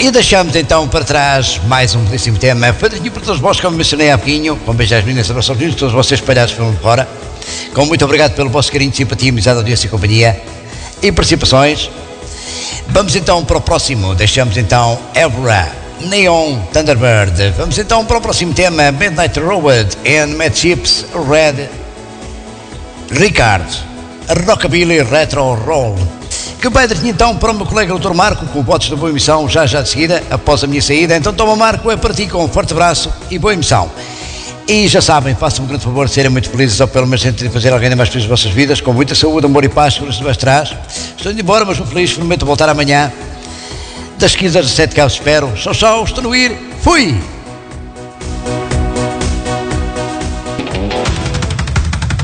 E deixamos então para trás mais um belíssimo tema. Padrinho para todos vós, como mencionei há pouquinho, com beijos às meninas, abraços aos meninos, todos vocês espalhados pelo mundo fora. Com muito obrigado pelo vosso carinho, simpatia, amizade, audiência e companhia e participações. Vamos então para o próximo. Deixamos então Evra, Neon Thunderbird. Vamos então para o próximo tema, Midnight Road and Mad Chips Red Ricard, Rockabilly Retro Roll. Que vai então para o meu colega Dr. Marco, com votos de boa emissão já de seguida, após a minha saída. Então toma, Marco, é para ti, com um forte abraço e boa emissão. E já sabem, façam-me um grande favor de serem muito felizes, ou pelo menos de fazer alguém mais feliz das vossas vidas, com muita saúde, amor e paz, segurança de trás. Estou indo embora, mas vou feliz, prometo voltar amanhã, das 15 às 17, cá os espero. Tchau, tchau, estou no ir, fui!